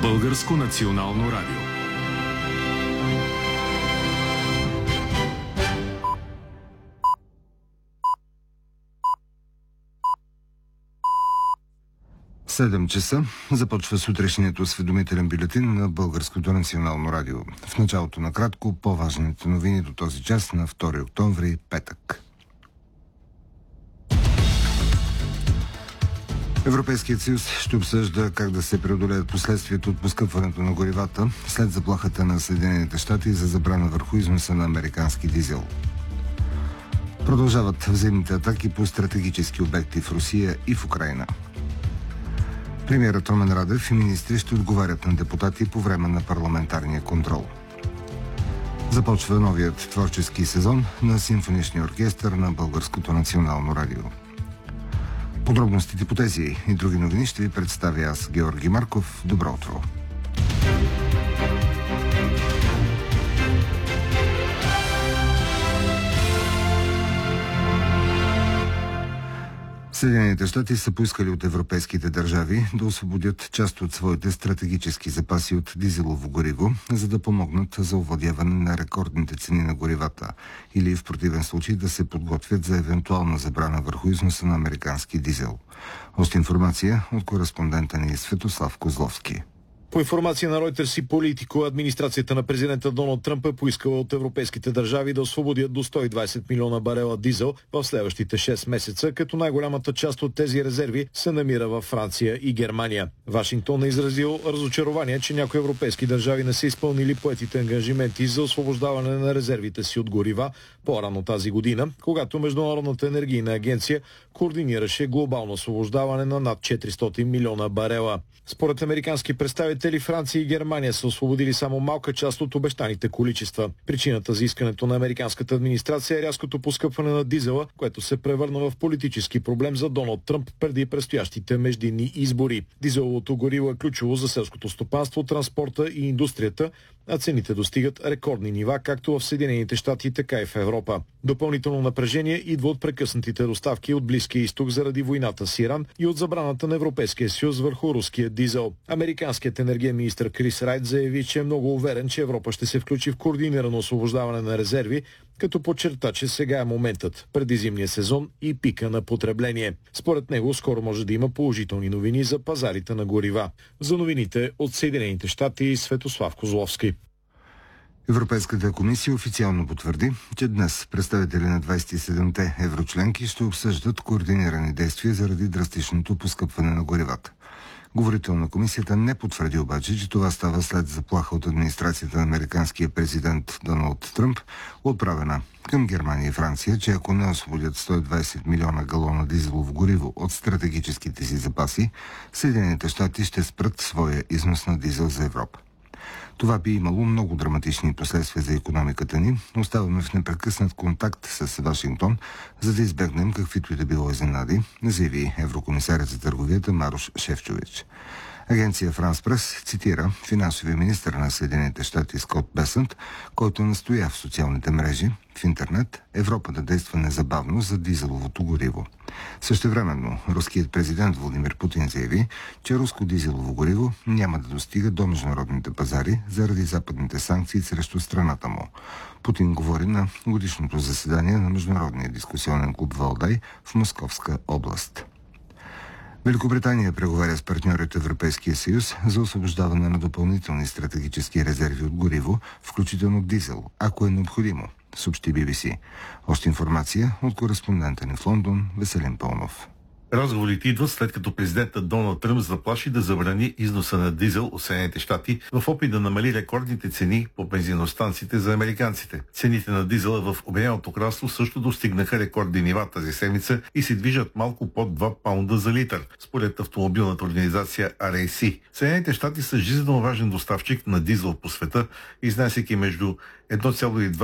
Българско национално радио. Седем часа започва сутрешният осведомителен бюлетин на Българското национално радио. В началото на кратко по-важните новини до този час на 2 октомври, петък. Европейският съюз ще обсъжда как да се преодолеят последствията от поскъпването на горивата след заплахата на Съединените щати за забрана върху износа на американски дизел. Продължават взаимните атаки по стратегически обекти в Русия и в Украйна. Премиерът Румен Радев и министри ще отговарят на депутати по време на парламентарния контрол. Започва новият творчески сезон на симфоничния оркестър на Българското национално радио. Подробностите по тези и други новини ще ви представя аз, Георги Марков. Добро утро! Съединените щати са поискали от европейските държави да освободят част от своите стратегически запаси от дизелово гориво, за да помогнат за овладяване на рекордните цени на горивата или в противен случай да се подготвят за евентуална забрана върху износа на американски дизел. Още информация от кореспондента ни Светослав Козловски. По информация на Reuters и Политико, администрацията на президента Доналд Тръмп е поискала от европейските държави да освободят до 120 милиона барела дизел в следващите 6 месеца, като най-голямата част от тези резерви се намира във Франция и Германия. Вашингтон е изразил разочарование, че някои европейски държави не са изпълнили поетите ангажименти за освобождаване на резервите си от горива по-рано тази година, когато Международната енергийна агенция координираше глобално освобождаване на над 400 милиона барела. Според американски представители, Франция и Германия са освободили само малка част от обещаните количества. Причината за искането на американската администрация е рязкото поскъпване на дизела, което се превърна в политически проблем за Доналд Тръмп преди предстоящите междинни избори. Дизеловото гориво е ключово за селското стопанство, транспорта и индустрията, а цените достигат рекордни нива както в Съединените щати, така и в Европа. Допълнително напрежение идва от прекъснатите доставки от Близкия изток заради войната с Иран и от забраната на Европейския съюз върху руския дизел. Американският енергиен министър Крис Райт заяви, че е много уверен, че Европа ще се включи в координирано освобождаване на резерви, като подчерта, че сега е моментът преди зимния сезон и пика на потребление. Според него скоро може да има положителни новини за пазарите на горива. За новините от Съединените щати, Светослав Козловски. Европейската комисия официално потвърди, че днес представители на 27-те еврочленки ще обсъждат координирани действия заради драстичното поскъпване на горивата. Говорител на комисията не потвърди обаче, че това става след заплаха от администрацията на американския президент Доналд Тръмп, отправена към Германия и Франция, че ако не освободят 120 милиона галона дизелово гориво от стратегическите си запаси, Съединените щати ще спрат своя износ на дизел за Европа. Това би имало много драматични последствия за икономиката ни. Оставаме в непрекъснат контакт с Вашингтон, за да избегнем каквито и да било изненади, заяви еврокомисарят за търговията Марош Шефчович. Агенция Франс Прес цитира финансовия министър на Съединените щати Скот Бесънт, който настоя в социалните мрежи, в интернет, Европа да действа незабавно за дизеловото гориво. Същевременно, руският президент Владимир Путин заяви, че руско дизелово гориво няма да достига до международните пазари заради западните санкции срещу страната му. Путин говори на годишното заседание на Международния дискусионен клуб Валдай в Московска област. Великобритания преговаря с партньорите Европейския съюз за освобождаване на допълнителни стратегически резерви от гориво, включително дизел, ако е необходимо, съобщи BBC. Още информация от кореспондента ни в Лондон Веселин Пълнов. Разговорите идват след като президентът Доналд Тръмп заплаши да забрани износа на дизел от Съединените щати в опит да намали рекордните цени по бензиностанциите за американците. Цените на дизела в Обединеното кралство също достигнаха рекордни нива тази седмица и се движат малко под 2 паунда за литър, според автомобилната организация RAC. Съединените щати са жизненно важен доставчик на дизел по света, изнасяйки между 1,2